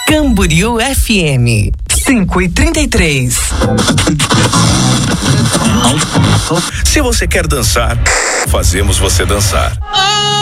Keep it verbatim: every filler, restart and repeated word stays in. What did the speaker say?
Camboriú F M cinco e trinta e três. Se você quer dançar, fazemos você dançar.